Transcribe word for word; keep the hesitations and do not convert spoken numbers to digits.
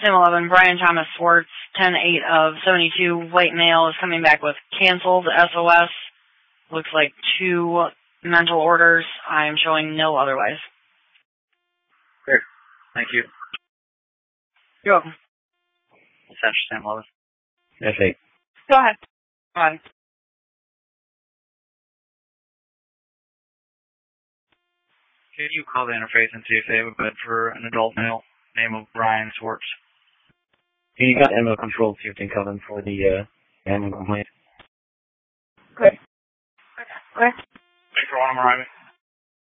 Sam eleven, Brian Thomas Swartz, ten eight of seventy-two, white male, is coming back with canceled S O S. Looks like two mental orders. I am showing no otherwise. Great. Thank you. You're welcome. Center Sam eleven. F eight. Go ahead. Go ahead. Can you call the interface and see if they have a bed for an adult male, name of Brian Swartz? You got ammo control if you can come in for the uh, ammo complaint. Good. Okay. Thanks for one, I'm arriving.